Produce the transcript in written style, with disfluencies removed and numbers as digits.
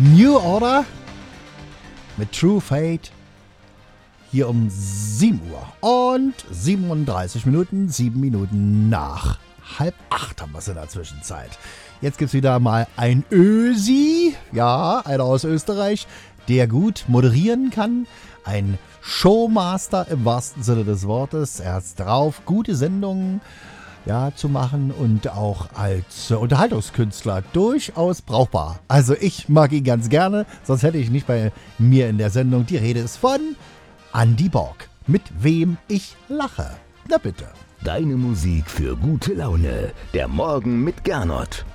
New Order mit True Fate hier um 7 Uhr und 37 Minuten, 7 Minuten nach 7:30 haben wir es in der Zwischenzeit. Jetzt gibt es wieder mal ein Ösi, ja, einer aus Österreich, der gut moderieren kann, ein Showmaster im wahrsten Sinne des Wortes. Er ist drauf, gute Sendungen zu machen und auch als Unterhaltungskünstler durchaus brauchbar. Also ich mag ihn ganz gerne, sonst hätte ich nicht bei mir in der Sendung. Die Rede ist von Andy Borg, mit wem ich lache. Na bitte. Deine Musik für gute Laune. Der Morgen mit Gernot.